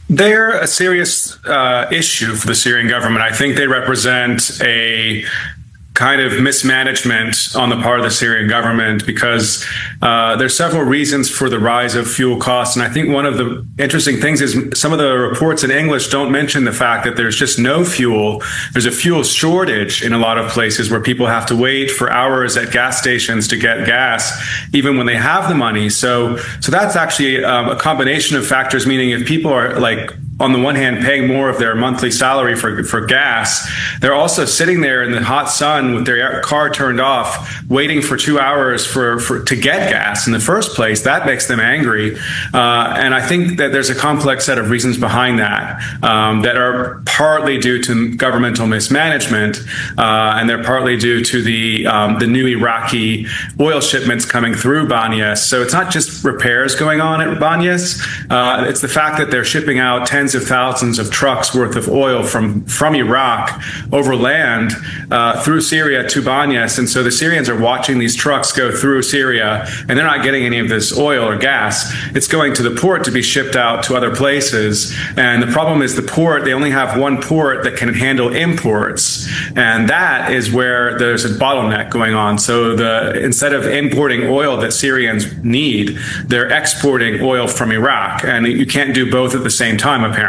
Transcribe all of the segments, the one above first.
They're a serious issue for the Syrian government. I think they represent a kind of mismanagement on the part of the Syrian government because there's several reasons for the rise of fuel costs. And I think one of the interesting things is some of the reports in English don't mention the fact that there's just no fuel. There's a fuel shortage in a lot of places where people have to wait for hours at gas stations to get gas, even when they have the money. So that's actually a combination of factors, meaning if people are like, on the one hand, paying more of their monthly salary for gas, they're also sitting there in the hot sun with their car turned off, waiting for 2 hours to get gas in the first place. That makes them angry. And I think that there's a complex set of reasons behind that that are partly due to governmental mismanagement, and they're partly due to the new Iraqi oil shipments coming through Banyas. So it's not just repairs going on at Banyas. It's the fact that they're shipping out tens of thousands of trucks worth of oil from Iraq over land through Syria to Banyas. And so the Syrians are watching these trucks go through Syria, and they're not getting any of this oil or gas. It's going to the port to be shipped out to other places. And the problem is the port, they only have one port that can handle imports. And that is where there's a bottleneck going on. So instead of importing oil that Syrians need, they're exporting oil from Iraq. And you can't do both at the same time, apparently.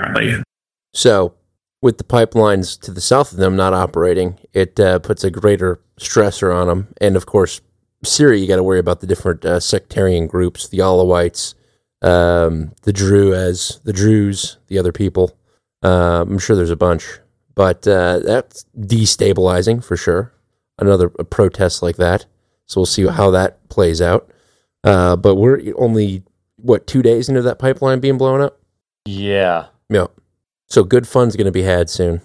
So, with the pipelines to the south of them not operating, it puts a greater stressor on them. And of course, Syria, you got to worry about the different sectarian groups, the Alawites, the Druze, the other people. I'm sure there's a bunch. But that's destabilizing for sure. A protest like that. So we'll see how that plays out. But we're only, 2 days into that pipeline being blown up? Yeah. Yeah. So good fun's going to be had soon.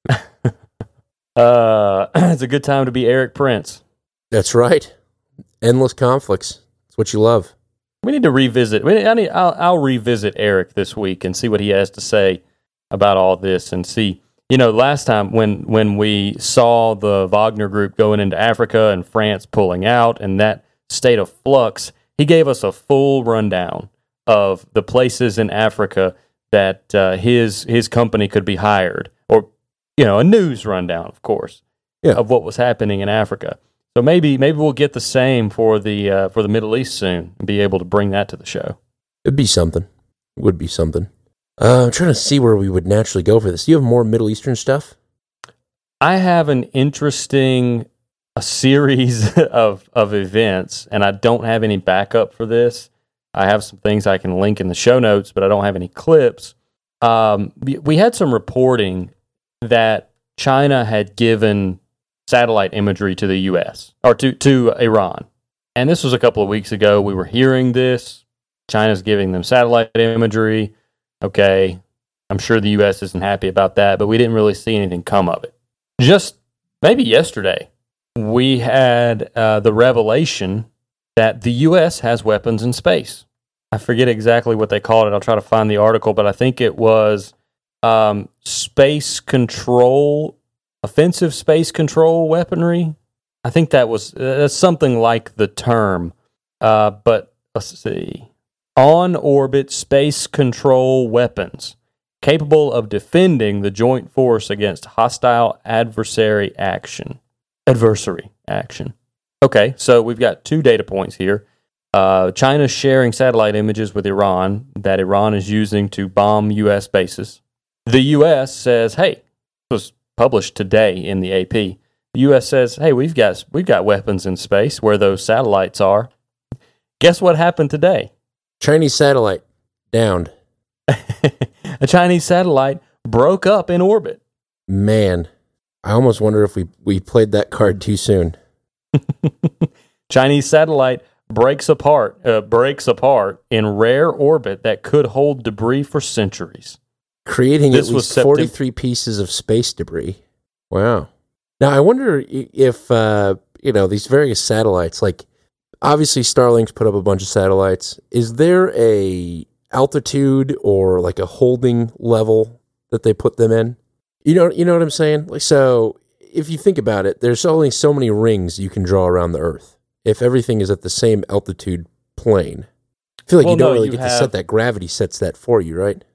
It's a good time to be Erik Prince. That's right. Endless conflicts. It's what you love. We need to revisit. I'll revisit Erik this week and see what he has to say about all this and see. Last time when we saw the Wagner group going into Africa and France pulling out and that state of flux, he gave us a full rundown of the places in Africa that his company could be hired, or a news rundown, of course, of what was happening in Africa. So maybe we'll get the same for the Middle East soon and be able to bring that to the show. It'd be something. It would be something. I'm trying to see where we would naturally go for this. Do you have more Middle Eastern stuff? I have an interesting series of events, and I don't have any backup for this. I have some things I can link in the show notes, but I don't have any clips. We had some reporting that China had given satellite imagery to the U.S. or to Iran. And this was a couple of weeks ago. We were hearing this. China's giving them satellite imagery. Okay, I'm sure the U.S. isn't happy about that, but we didn't really see anything come of it. Just maybe yesterday, we had the revelation that the U.S. has weapons in space. I forget exactly what they called it. I'll try to find the article, but I think it was space control, offensive space control weaponry. I think that's something like the term. But let's see. On-orbit space control weapons capable of defending the joint force against hostile adversary action. Okay, so we've got 2 data points here. China's sharing satellite images with Iran that Iran is using to bomb U.S. bases. The U.S. says, hey, this was published today in the AP. The U.S. says, hey, we've got weapons in space where those satellites are. Guess what happened today? Chinese satellite downed. A Chinese satellite broke up in orbit. Man, I almost wonder if we played that card too soon. Chinese satellite breaks apart in rare orbit that could hold debris for centuries. Creating at least 43 pieces of space debris. Wow. Now, I wonder if, these various satellites, like, obviously Starlink's put up a bunch of satellites. Is there a altitude or, like, a holding level that they put them in? You know what I'm saying? Like, so, if you think about it, there's only so many rings you can draw around the Earth. If everything is at the same altitude plane. I feel like you don't really get to set that. Gravity sets that for you, right?